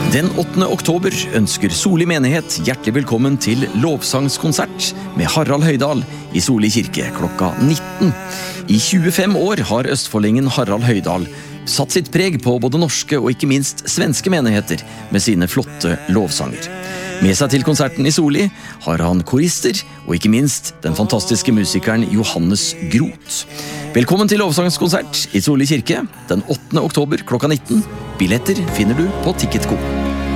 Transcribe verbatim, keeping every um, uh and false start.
Den åttende oktober ønsker Soli menighet hjertelig velkommen til lovsangskonsert med Harald Høydahl i Soli kirke klokka nitten. I tjuefem år har østfoldingen Harald Høydahl satt sitt preg på både norske og ikke minst svenske menigheter med sine flotte lovsanger. Med seg til konserten i Soli har han korister og ikke minst den fantastiske musikeren Johannes Groth. Velkommen til lovsangskonsert i Soli kirke den åttende oktober klokka nitten. Billetter finner du på Ticketco.